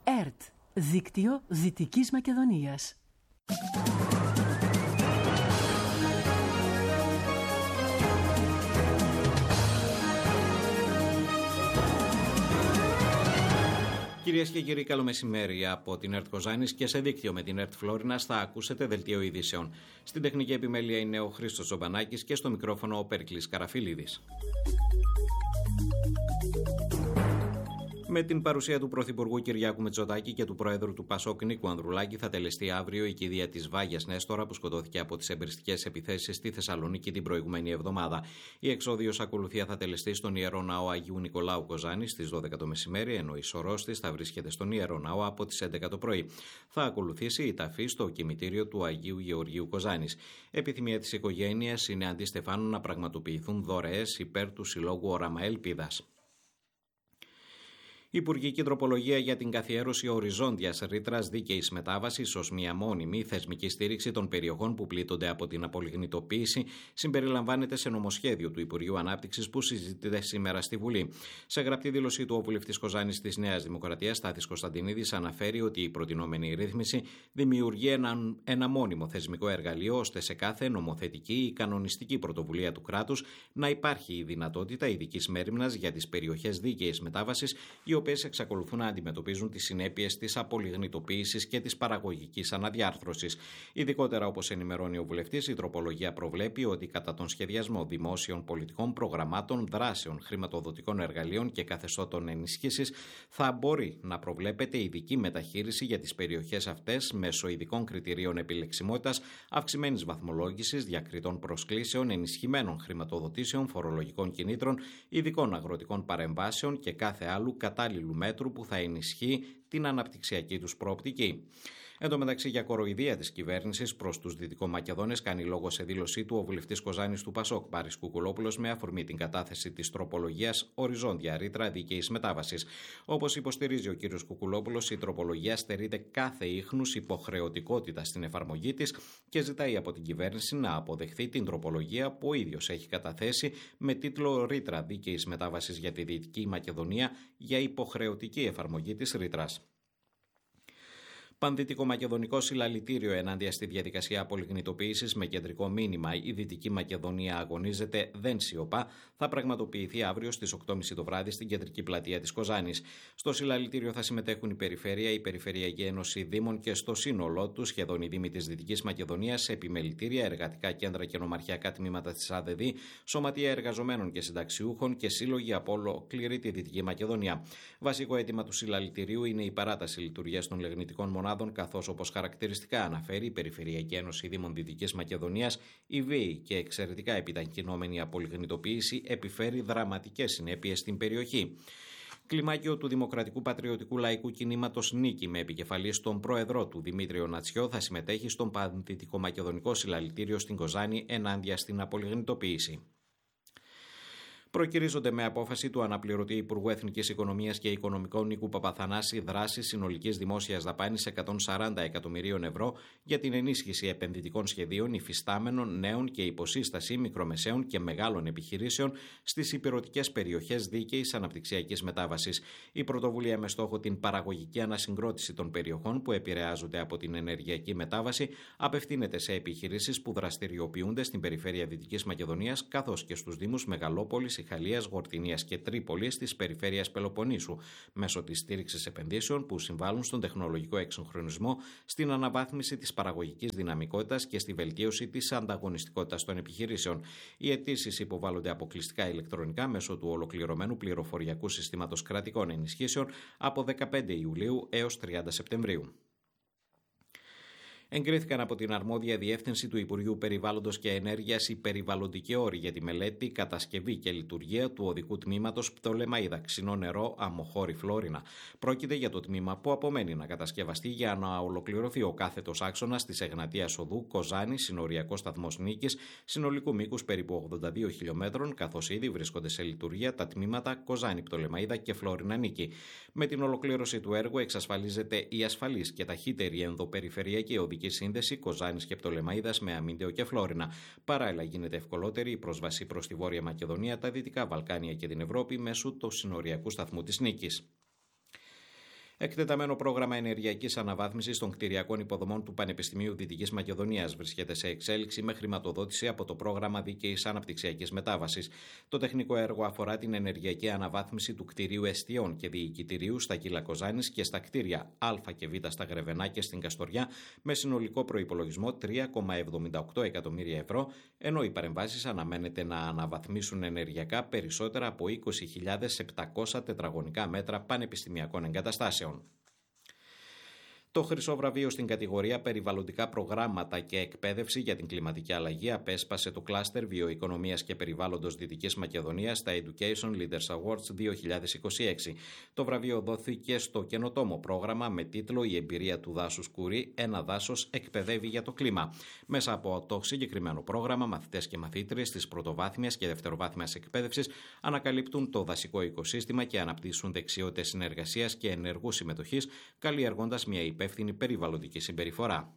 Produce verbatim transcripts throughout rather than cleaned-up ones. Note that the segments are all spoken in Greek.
ΕΡΤ, Δίκτυο Δυτικής Μακεδονίας. Κυρίες και κύριοι, καλό μεσημέρι από την ΕΡΤ Κοζάνης και σε δίκτυο με την ΕΡΤ Φλόρινας θα ακούσετε δελτίο ειδήσεων. Στην τεχνική επιμέλεια είναι ο Χρήστος Ζωμπανάκης και στο μικρόφωνο ο Περικλής Καραφίλιδης. Με την παρουσία του Πρωθυπουργού Κυριάκου Μητσοτάκη και του Πρόεδρου του Πασόκ Νίκου Ανδρουλάκη θα τελεστεί αύριο η κηδεία της Βάγιας Νέστορα που σκοτώθηκε από τις εμπριστικές επιθέσεις στη Θεσσαλονίκη την προηγούμενη εβδομάδα. Η εξόδιος ακολουθία θα τελεστεί στον Ιερό Ναό Αγίου Νικολάου Κοζάνης στις δώδεκα το μεσημέρι, ενώ η σωρός της θα βρίσκεται στον Ιερό Ναό από τις έντεκα το πρωί. Θα ακολουθήσει η ταφή στο κημητήριο του Αγίου Γεωργίου Κοζάνης. Επιθυμία της οικογένειας είναι αντί Στεφάνου να πραγματοποιηθούν δωρεές υπέρ του Συλλόγου Όραμα Ελπίδας. Υπουργική τροπολογία για την καθιέρωση οριζόντιας ρήτρας δίκαιης μετάβασης ως μια μόνιμη θεσμική στήριξη των περιοχών που πλήττονται από την απολιγνητοποίηση συμπεριλαμβάνεται σε νομοσχέδιο του Υπουργείου Ανάπτυξης που συζητείται σήμερα στη Βουλή. Σε γραπτή δήλωσή του, ο βουλευτής Κοζάνης της Νέας Δημοκρατίας, Στάθης Κωνσταντινίδης, αναφέρει ότι η προτινόμενη ρύθμιση δημιουργεί ένα, ένα μόνιμο θεσμικό εργαλείο ώστε σε κάθε νομοθετική ή κανονιστική πρωτοβουλία του κράτους να υπάρχει η δυνατότητα ειδικής μέριμνας για τις περιοχές δίκαιης μετάβασης, οι οποίες εξακολουθούν να αντιμετωπίζουν τις συνέπειες της απολιγνητοποίησης και της παραγωγικής αναδιάρθρωσης. Ειδικότερα, όπως ενημερώνει ο βουλευτής, η τροπολογία προβλέπει ότι κατά τον σχεδιασμό δημόσιων πολιτικών προγραμμάτων, δράσεων, χρηματοδοτικών εργαλείων και καθεστώτων ενισχύσης θα μπορεί να προβλέπεται ειδική μεταχείριση για τις περιοχές αυτές μέσω ειδικών κριτηρίων επιλεξιμότητας, αυξημένης βαθμολόγησης, διακριτών προσκλήσεων, ενισχυμένων χρηματοδοτήσεων, φορολογικών κινήτρων, ειδικών αγροτικών παρεμβάσεων και κάθε άλλου κατάλληλου μέτρου που θα ενισχύει την αναπτυξιακή τους προοπτική. Εν τω μεταξύ, για κοροϊδία της κυβέρνησης προς τους Δυτικομακεδόνες κάνει λόγο σε δήλωσή του ο βουλευτής Κοζάνης του Πασόκ, Πάρης Κουκουλόπουλος, με αφορμή την κατάθεση της τροπολογίας οριζόντια ρήτρα δίκαιης μετάβασης. Όπως υποστηρίζει ο κ. Κουκουλόπουλος, η τροπολογία στερείται κάθε ίχνους υποχρεωτικότητα στην εφαρμογή της και ζητάει από την κυβέρνηση να αποδεχθεί την τροπολογία που ο ίδιος έχει καταθέσει με τίτλο Ρήτρα δίκαιης μετάβασης για τη Δυτική Μακεδονία για υποχρεωτική εφαρμογή της ρήτρας. Πανδυτικομακεδονικό συλλαλητήριο ενάντια στη διαδικασία απολιγνητοποίησης με κεντρικό μήνυμα «Η Δυτική Μακεδονία αγωνίζεται, δεν σιωπά», θα πραγματοποιηθεί αύριο στις οκτώ και μισή το βράδυ στην κεντρική πλατεία της Κοζάνης. Στο συλλαλητήριο θα συμμετέχουν η Περιφέρεια, η Περιφερειακή Ένωση Δήμων και στο σύνολό του σχεδόν οι Δήμοι της Δυτικής Μακεδονίας, επιμελητήρια, εργατικά κέντρα και νομαρχιακά τμήματα της ΑΔΔ, σωματεία εργαζομένων και συνταξιούχων και σύλλογοι από ολόκληρη τη Δυτική Μακεδονία. Βασικό αίτημα του συλλαλητηρίου είναι η παράταση λειτουργίας των λεγνητικών μονάδων, καθώς όπως χαρακτηριστικά αναφέρει η Περιφερειακή Ένωση Δήμων Δυτικής Μακεδονίας, η βίαιη και εξαιρετικά επιταχυνόμενη απολιγνητοποίηση επιφέρει δραματικές συνέπειες στην περιοχή. Κλιμάκιο του Δημοκρατικού Πατριωτικού Λαϊκού Κινήματος Νίκη, με επικεφαλής τον πρόεδρό του Δημήτριο Νατσιό, θα συμμετέχει στον Πανδυτικομακεδονικό συλλαλητήριο στην Κοζάνη ενάντια στην απολιγνητοποίηση. Προκυρίζονται με απόφαση του αναπληρωτή Υπουργού Εθνικής Οικονομίας και Οικονομικών Νίκου Παπαθανάση δράσεις συνολικής δημόσιας δαπάνης εκατόν σαράντα εκατομμυρίων ευρώ για την ενίσχυση επενδυτικών σχεδίων υφιστάμενων, νέων και υποσύσταση μικρομεσαίων και μεγάλων επιχειρήσεων στις ηπειρωτικές περιοχές δίκαιης αναπτυξιακής μετάβασης. Η πρωτοβουλία με στόχο την παραγωγική ανασυγκρότηση των περιοχών που επηρεάζονται από την ενεργειακή μετάβαση απευθύνεται σε επιχειρήσεις που δραστηριοποιούνται στην περιφέρεια Δυτικής Μακεδονίας καθώς και στους Δήμους Μεγαλόπολης, Χαλίας, Γορτινίας και Τρίπολης της περιφέρειας Πελοποννήσου, μέσω της στήριξης επενδύσεων που συμβάλλουν στον τεχνολογικό εξυγχρονισμό, στην αναβάθμιση της παραγωγικής δυναμικότητας και στη βελτίωση της ανταγωνιστικότητας των επιχειρήσεων. Οι αιτήσεις υποβάλλονται αποκλειστικά ηλεκτρονικά μέσω του ολοκληρωμένου πληροφοριακού συστήματος κρατικών ενισχύσεων από δεκαπέντε Ιουλίου έως τριάντα Σεπτεμβρίου. Εγκρίθηκαν από την αρμόδια διεύθυνση του Υπουργείου Περιβάλλοντος και Ενέργειας οι περιβαλλοντικοί όροι για τη μελέτη, κατασκευή και λειτουργία του οδικού τμήματος Πτολεμαΐδα Ξινό Νερό Αμμοχώρη Φλόρινα. Πρόκειται για το τμήμα που απομένει να κατασκευαστεί για να ολοκληρωθεί ο κάθετος άξονας της Εγνατίας Οδού Κοζάνη, συνοριακός σταθμός Νίκης, συνολικού μήκους περίπου ογδόντα δύο χιλιόμετρων, καθώς ήδη βρίσκονται σε λειτουργία τα τμήματα Κοζάνη Πτολεμαΐδα και Φλόρινα Νίκη. Με την ολοκλήρωση του έργου εξασφαλίζεται η ασφαλής και ταχύτερη ενδοπεριφερειακή οδική σύνδεση Κοζάνης και Πτολεμαΐδας με Αμίντεο και Φλόρινα. Παράλληλα, γίνεται ευκολότερη η πρόσβαση προς τη Βόρεια Μακεδονία, τα Δυτικά Βαλκάνια και την Ευρώπη μέσω του συνοριακού σταθμού της Νίκης. Εκτεταμένο πρόγραμμα ενεργειακής αναβάθμισης των κτηριακών υποδομών του Πανεπιστημίου Δυτικής Μακεδονίας βρίσκεται σε εξέλιξη με χρηματοδότηση από το πρόγραμμα Δίκαιης Αναπτυξιακής Μετάβασης. Το τεχνικό έργο αφορά την ενεργειακή αναβάθμιση του κτηρίου εστιών και διοικητηρίου στα Κύλα Κοζάνης και στα κτίρια Α και Β στα Γρεβενά και στην Καστοριά με συνολικό προϋπολογισμό τρία κόμμα εβδομήντα οκτώ εκατομμύρια ευρώ, ενώ οι παρεμβάσεις αναμένεται να αναβαθμίσουν ενεργειακά περισσότερα από είκοσι χιλιάδες επτακόσια τετραγωνικά μέτρα πανεπιστημιακών εγκαταστάσεων. Το χρυσό βραβείο στην κατηγορία Περιβαλλοντικά προγράμματα και εκπαίδευση για την κλιματική αλλαγή απέσπασε το κλάστερ Βιοοικονομίας και Περιβάλλοντος Δυτικής Μακεδονίας στα Education Leaders Awards δύο χιλιάδες είκοσι έξι. Το βραβείο δόθηκε στο καινοτόμο πρόγραμμα με τίτλο «Η εμπειρία του δάσους Κουρί, ένα δάσος εκπαιδεύει για το κλίμα». Μέσα από το συγκεκριμένο πρόγραμμα, μαθητές και μαθήτριες της πρωτοβάθμιας και δευτεροβάθμιας εκπαίδευσης ανακαλύπτουν το δασικό οικοσύστημα και αναπτύσσουν δεξιότητες συνεργασίας και ενεργού συμμετοχής, καλλιεργώντας μια υπεύθυνη περιβαλλοντική συμπεριφορά.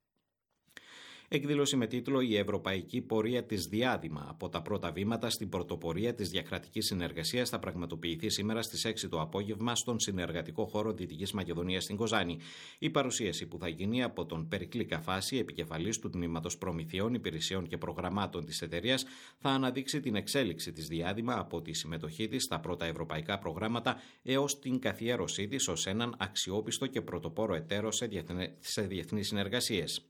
Εκδήλωση με τίτλο «Η Ευρωπαϊκή Πορεία της Διάδημα. Από τα πρώτα βήματα στην πρωτοπορία της διακρατικής συνεργασίας» θα πραγματοποιηθεί σήμερα στις έξι το απόγευμα στον συνεργατικό χώρο Δυτικής Μακεδονίας στην Κοζάνη. Η παρουσίαση που θα γίνει από τον Περικλή Καφάση, επικεφαλής του Τμήματος Προμηθειών, Υπηρεσιών και Προγραμμάτων της εταιρείας, θα αναδείξει την εξέλιξη της Διάδημα από τη συμμετοχή της στα πρώτα ευρωπαϊκά προγράμματα έως την καθιέρωσή της ως έναν αξιόπιστο και πρωτοπόρο εταίρο σε διεθνείς συνεργασίες.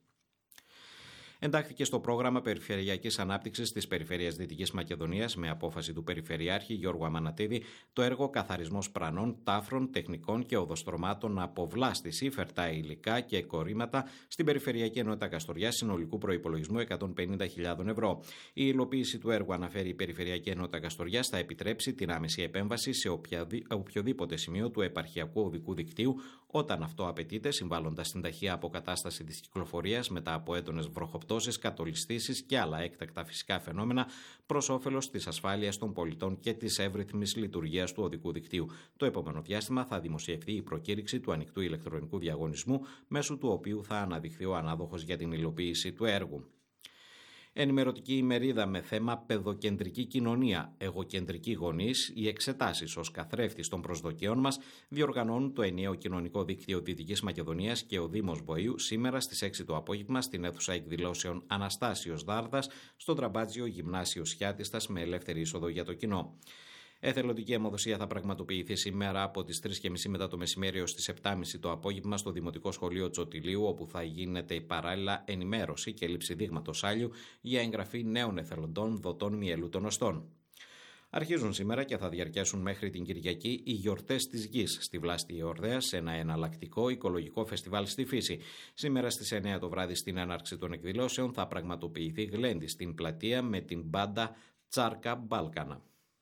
Εντάχθηκε στο πρόγραμμα Περιφερειακής Ανάπτυξης της Περιφέρειας Δυτικής Μακεδονίας με απόφαση του Περιφερειάρχη Γιώργου Αμανατίδη το έργο Καθαρισμός Πρανών, Τάφρων, Τεχνικών και Οδοστρωμάτων από βλάστηση, φερτά υλικά και κορήματα στην Περιφερειακή Ενότητα Καστοριάς συνολικού προϋπολογισμού εκατόν πενήντα χιλιάδες ευρώ. Η υλοποίηση του έργου, αναφέρει η Περιφερειακή Ενότητα Καστοριάς, θα επιτρέψει την άμεση επέμβαση σε οποιοδήποτε σημείο του επαρχιακού οδικού δικτύου όταν αυτό απαιτείται, συμβάλλοντας στην ταχεία αποκατάσταση της κυκλοφορίας μετά από έντονες βροχοπτώσεις, κατολιστήσεις και άλλα έκτακτα φυσικά φαινόμενα προς όφελος της ασφάλειας των πολιτών και της εύρυθμης λειτουργίας του οδικού δικτύου. Το επόμενο διάστημα θα δημοσιευθεί η προκήρυξη του ανοιχτού ηλεκτρονικού διαγωνισμού, μέσω του οποίου θα αναδειχθεί ο ανάδοχος για την υλοποίηση του έργου. Ενημερωτική ημερίδα με θέμα παιδοκεντρική κοινωνία, εγωκεντρική γονείς, οι εξετάσεις ως καθρέφτης των προσδοκιών μας διοργανώνουν το ενιαίο κοινωνικό δίκτυο Δυτικής Μακεδονίας και ο Δήμος Βοήου σήμερα στις έξι το απόγευμα στην αίθουσα εκδηλώσεων Αναστάσιος Δάρδας στο Τραμπάτζιο Γυμνάσιο Σιάτιστας με ελεύθερη είσοδο για το κοινό. Εθελοντική αιμοδοσία θα πραγματοποιηθεί σήμερα από τις τρεις και μισή μετά το μεσημέρι ως τις επτά και μισή το απόγευμα στο Δημοτικό Σχολείο Τσοτηλίου, όπου θα γίνεται παράλληλα ενημέρωση και λήψη δείγματος άλιου για εγγραφή νέων εθελοντών δοτών μυελού των οστών. Αρχίζουν σήμερα και θα διαρκέσουν μέχρι την Κυριακή οι γιορτές της γης στη Βλάστη Ιορδαίας, σε ένα εναλλακτικό οικολογικό φεστιβάλ στη φύση. Σήμερα στις εννιά το βράδυ, στην έναρξη των εκδηλώσεων, θα πραγματοποιηθεί γλέντι στην πλατεία με την μπάντα Τσάρκα Μπάλκανα.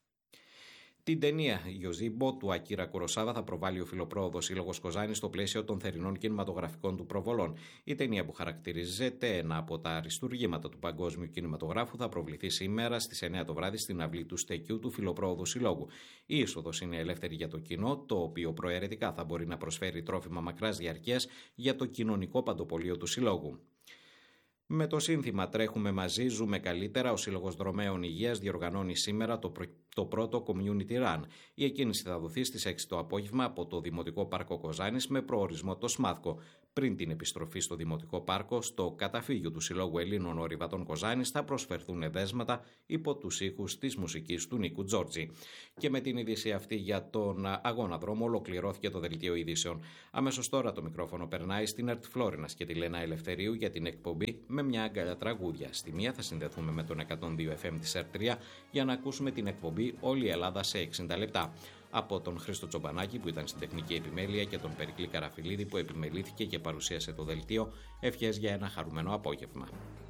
Την ταινία Γιοζίμπο του Ακίρα Κουροσάβα θα προβάλλει ο Φιλοπρόοδος Σύλλογος Κοζάνης στο πλαίσιο των θερινών κινηματογραφικών του προβολών. Η ταινία, που χαρακτηρίζεται ένα από τα αριστουργήματα του παγκόσμιου κινηματογράφου, θα προβληθεί σήμερα στις εννιά το βράδυ στην αυλή του Στεκιού του Φιλοπρόοδου Συλλόγου. Η είσοδος είναι ελεύθερη για το κοινό, το οποίο προαιρετικά θα μπορεί να προσφέρει τρόφιμα μακράς διαρκείας για το κοινωνικό παντοπολείο του Συλλόγου. Με το σύνθημα «Τρέχουμε μαζί, ζούμε καλύτερα», ο Σύλλογος Δρομέων Υγείας διοργανώνει σήμερα το, προ... το πρώτο Community Run. Η εκκίνηση θα δοθεί στις έξι το απόγευμα από το Δημοτικό Πάρκο Κοζάνης με προορισμό το Σμάθκο. Πριν την επιστροφή στο Δημοτικό Πάρκο, στο καταφύγιο του Συλλόγου Ελλήνων Ορειβατών Κοζάνης θα προσφερθούν εδέσματα υπό τους ήχους της μουσικής του Νίκου Τζόρτζη. Και με την είδηση αυτή για τον αγώνα δρόμο ολοκληρώθηκε το δελτίο ειδήσεων. Αμέσως τώρα το μικρόφωνο περνάει στην Ερτ Φλόρινας και τη Λένα Ελευθερίου για την εκπομπή με μια αγκαλιά τραγούδια. Στη μία θα συνδεθούμε με τον εκατόν δύο εφ εμ της Ερτ τρία για να ακούσουμε την εκπομπή «Όλη η Ελλάδα σε εξήντα λεπτά». Από τον Χρήστο Τσομπανάκη, που ήταν στην τεχνική επιμέλεια, και τον Περικλή Καραφιλίδη, που επιμελήθηκε και παρουσίασε το δελτίο, ευχές για ένα χαρούμενο απόγευμα.